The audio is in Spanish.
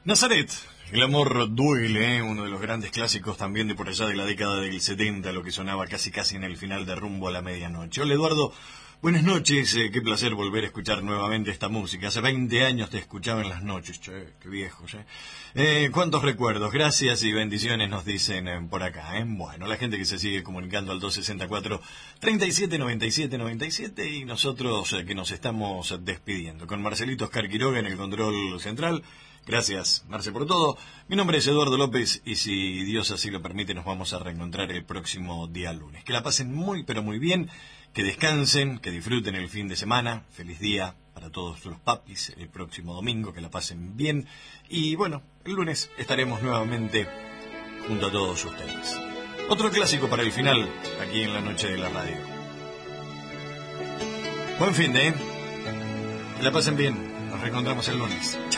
Nazaret, el amor duele, uno de los grandes clásicos también de por allá de la década del 70, lo que sonaba casi en el final de Rumbo a la Medianoche. Hola Eduardo, buenas noches, qué placer volver a escuchar nuevamente esta música. Hace 20 años te escuchaba en las noches, che, qué viejo, cuántos recuerdos, gracias y bendiciones nos dicen por acá, Bueno, la gente que se sigue comunicando al 264-379797 y nosotros que nos estamos despidiendo. Con Marcelito Oscar Quiroga en el control central. Gracias, Marce, por todo. Mi nombre es Eduardo López y si Dios así lo permite nos vamos a reencontrar el próximo día lunes. Que la pasen muy, pero muy bien, que descansen, que disfruten el fin de semana. Feliz día para todos los papis el próximo domingo, que la pasen bien. Y bueno, el lunes estaremos nuevamente junto a todos ustedes. Otro clásico para el final, aquí en la noche de la radio. Buen fin de, que la pasen bien. Nos reencontramos el lunes. Chao.